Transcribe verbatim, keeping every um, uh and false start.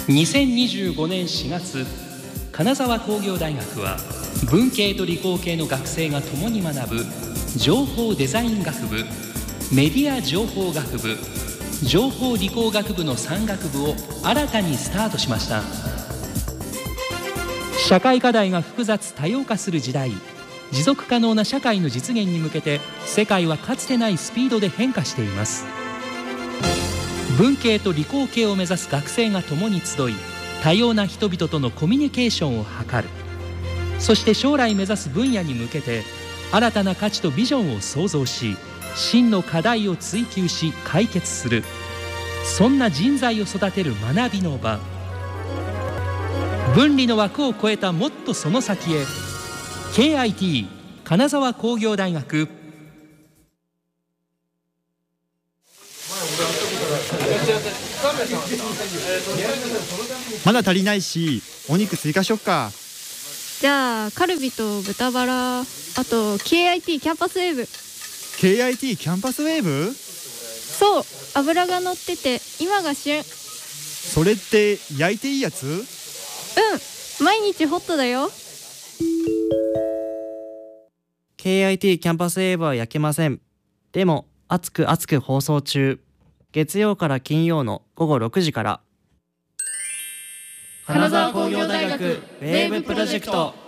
にせんにじゅうごねんしがつ、金沢工業大学は文系と理工系の学生が共に学ぶ情報デザイン学部、メディア情報学部、情報理工学部のさん学部を新たにスタートしました。社会課題が複雑多様化する時代、持続可能な社会の実現に向けて世界はかつてないスピードで変化しています。文系と理工系を目指す学生が共に集い、多様な人々とのコミュニケーションを図る。そして将来目指す分野に向けて新たな価値とビジョンを創造し、真の課題を追求し解決する、そんな人材を育てる学びの場。分離の枠を超えたもっとその先へ。 ケーアイティー 金沢工業大学。 まだ足りないし、お肉追加しよっか。 じゃあカルビと豚バラ、あと ケーアイティー キャンパスウェーブ。 ケーアイティー キャンパスウェーブ？ そう、脂が乗ってて今が旬。 それって焼いていいやつ？ うん、毎日ホットだよ。 ケーアイティー キャンパスウェーブは焼けません。でも熱く熱く放送中。月曜から金曜のごごろくじから。 金沢工業大学ウェーブプロジェクト。